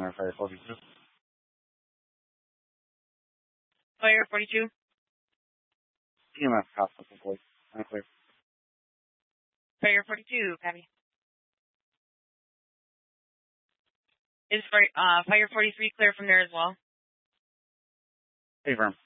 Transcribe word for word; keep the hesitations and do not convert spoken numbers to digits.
center, Fire forty-two. Fire forty-two. E M S hospital complete. Unclear. Fire forty-two, copy. Is uh, Fire forty-three clear from there as well? Confirm.